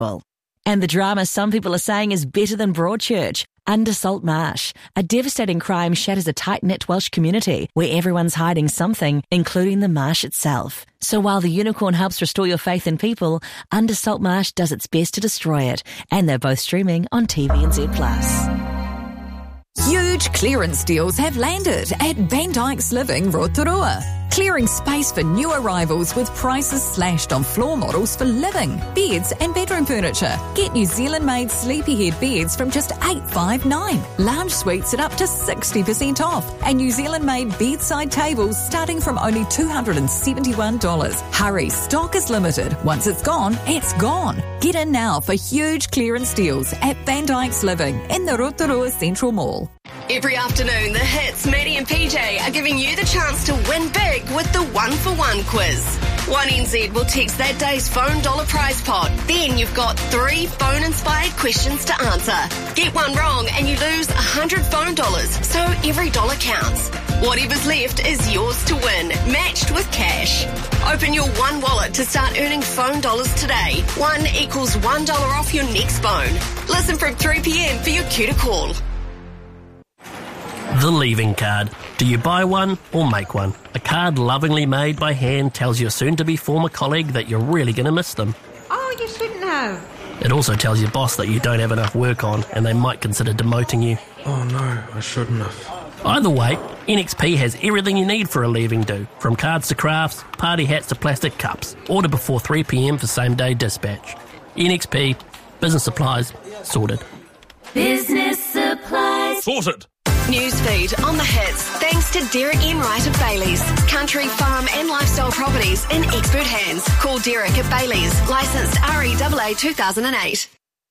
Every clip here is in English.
And the drama some people are saying is better than Broadchurch. Under Salt Marsh. A devastating crime shatters a tight-knit Welsh community where everyone's hiding something, including the marsh itself. So while The Unicorn helps restore your faith in people, Under Salt Marsh does its best to destroy it. And they're both streaming on TVNZ+. Huge clearance deals have landed at Van Dyke's Living Rotorua. Clearing space for new arrivals with prices slashed on floor models for living, beds and bedroom furniture. Get New Zealand-made sleepyhead beds from just $859. Lounge suites at up to 60% off. And New Zealand-made bedside tables starting from only $271. Hurry, stock is limited. Once it's gone, it's gone. Get in now for huge clearance deals at Van Dyke's Living in the Rotorua Central Mall. Every afternoon, the hits, Maddie and PJ are giving you the chance to win big with the 1-for-1 quiz. 1NZ will text that day's phone dollar prize pot. Then you've got 3 phone-inspired questions to answer. Get one wrong and you lose 100 phone dollars, so every dollar counts. Whatever's left is yours to win, matched with cash. Open your One wallet to start earning phone dollars today. 1 equals $1 off your next phone. Listen from 3 p.m. for your cue to call. The leaving card. Do you buy one or make one? A card lovingly made by hand tells your soon-to-be former colleague that you're really going to miss them. Oh, you shouldn't have. It also tells your boss that you don't have enough work on and they might consider demoting you. Oh no, I shouldn't have. Either way, NXP has everything you need for a leaving do. From cards to crafts, party hats to plastic cups. Order before 3 p.m. for same-day dispatch. NXP, business supplies, sorted. Business supplies. Sorted. Newsfeed on the hits, thanks to Derek Enright of Bailey's. Country, farm and lifestyle properties in expert hands. Call Derek at Bailey's, licensed REAA 2008.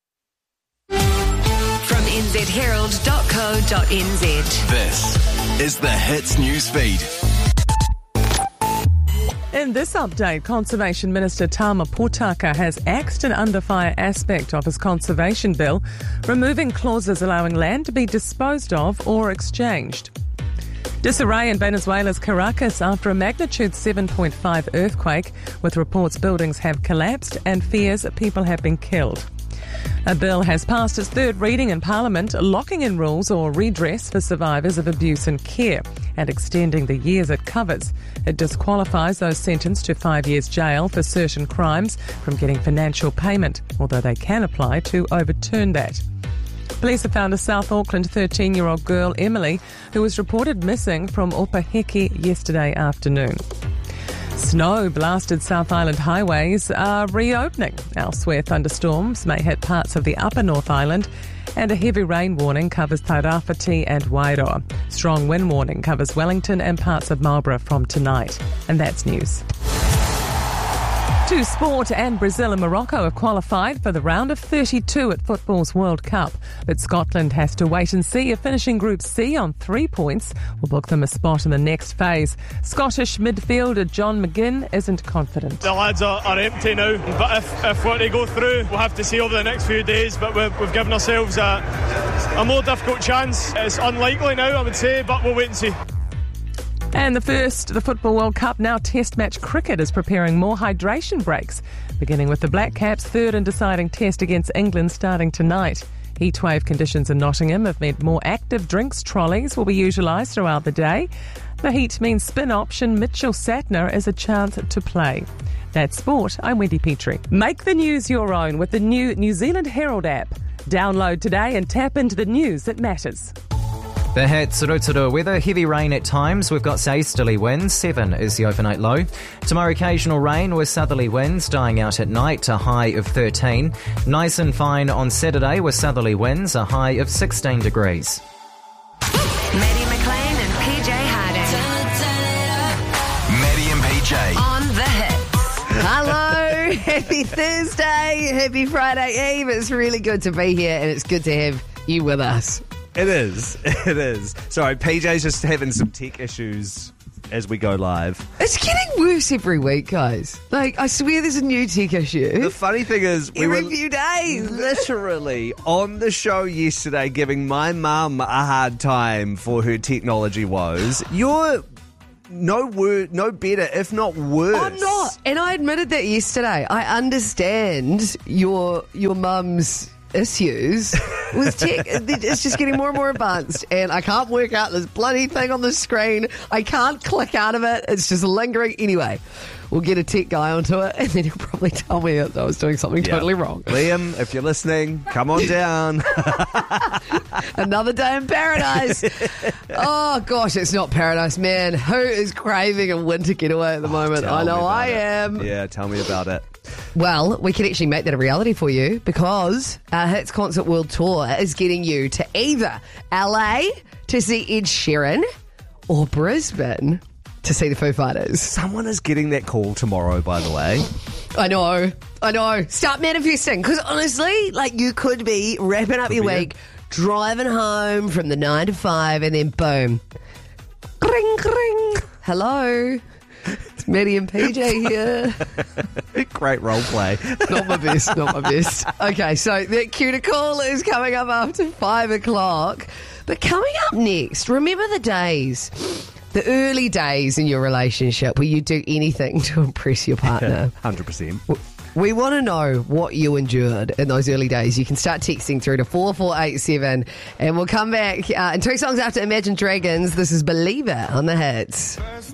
From nzherald.co.nz. This is the Hits Newsfeed. In this update, Conservation Minister Tama Potaka has axed an under-fire aspect of his conservation bill, removing clauses allowing land to be disposed of or exchanged. Disarray in Venezuela's Caracas after a magnitude 7.5 earthquake, with reports buildings have collapsed and fears people have been killed. A bill has passed its third reading in Parliament, locking in rules or redress for survivors of abuse and care and extending the years it covers. It disqualifies those sentenced to 5 years jail for certain crimes from getting financial payment, although they can apply to overturn that. Police have found a South Auckland 13-year-old girl, Emily, who was reported missing from Opaheke yesterday afternoon. Snow blasted South Island highways are reopening. Elsewhere, thunderstorms may hit parts of the upper North Island, and a heavy rain warning covers Tairāwhiti and Wairoa. Strong wind warning covers Wellington and parts of Marlborough from tonight. And that's news. To sport, and Brazil and Morocco have qualified for the round of 32 at football's World Cup. But Scotland has to wait and see if finishing Group C on 3 points will book them a spot in the next phase. Scottish midfielder John McGinn isn't confident. The lads are empty now, but if we're to go through, we'll have to see over the next few days, but we've given ourselves a more difficult chance. It's unlikely now, I would say, but we'll wait and see. And the Football World Cup, now Test match cricket, is preparing more hydration breaks, beginning with the Black Caps' third and deciding test against England starting tonight. Heatwave conditions in Nottingham have meant more active drinks trolleys will be utilised throughout the day. The heat means spin option Mitchell Satner is a chance to play. That's sport. I'm Wendy Petrie. Make the news your own with the new New Zealand Herald app. Download today and tap into the news that matters. The hits, Rotorua weather, heavy rain at times. We've got easterly winds, 7 is the overnight low. Tomorrow occasional rain with southerly winds dying out at night, a high of 13. Nice and fine on Saturday with southerly winds, a high of 16 degrees. Maddie McLean and PJ Harding. Maddie and PJ. On the hits. Hello, happy Thursday, happy Friday Eve. It's really good to be here and it's good to have you with us. It is. Sorry, PJ's just having some tech issues as we go live. It's getting worse every week, guys. Like, I swear there's a new tech issue. The funny thing is, we every were few days. literally on the show yesterday giving my mum a hard time for her technology woes. You're no better, if not worse. I'm not. And I admitted that yesterday. I understand your mum's issues with tech. It's just getting more and more advanced, and I can't work out this bloody thing on the screen. I can't click out of it. It's just lingering. Anyway, we'll get a tech guy onto it, and then he'll probably tell me that I was doing something totally wrong. Liam, if you're listening, come on down. Another day in paradise. Oh, gosh, it's not paradise, man. Who is craving a winter getaway at the moment? I know I am. Yeah, tell me about it. Well, we can actually make that a reality for you because our Hits Concert World Tour is getting you to either LA to see Ed Sheeran or Brisbane to see the Foo Fighters. Someone is getting that call tomorrow, by the way. I know. Start manifesting, because honestly, like, you could be wrapping up your week, driving home from the 9 to 5, and then boom. Ring, ring. Hello. It's Maddie and PJ here. Great role play. Not my best. Okay, so that cuticle is coming up after 5 o'clock. But coming up next, remember the days, the early days in your relationship where you do anything to impress your partner. 100%. We want to know what you endured in those early days. You can start texting through to 4487 and we'll come back in 2 songs after Imagine Dragons. This is Believer on the Hits.